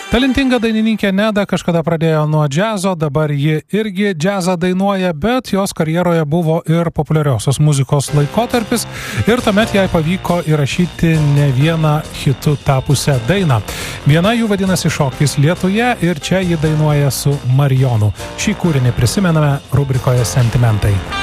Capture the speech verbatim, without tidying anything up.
Talentinga dainininkė Neda kažkada pradėjo nuo džiazo, dabar ji irgi džiazą dainuoja, bet jos karjeroje buvo ir populiariosios muzikos laikotarpis ir tuomet jai pavyko įrašyti ne vieną hitų tapusią dainą. Viena jų vadinasi Šokis lietuje ir čia ji dainuoja su Marijonu. Šį kūrinį prisimename rubrikoje Sentimentai.